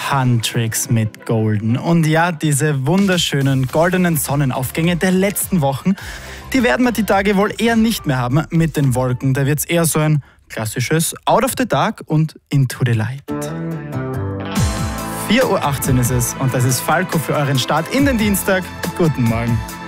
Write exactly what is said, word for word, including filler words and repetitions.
Huntrix mit Golden. Und ja, diese wunderschönen goldenen Sonnenaufgänge der letzten Wochen, die werden wir die Tage wohl eher nicht mehr haben mit den Wolken. Da wird es eher so ein klassisches Out of the Dark und Into the Light. vier Uhr achtzehn ist es und das ist Falco für euren Start in den Dienstag. Guten Morgen.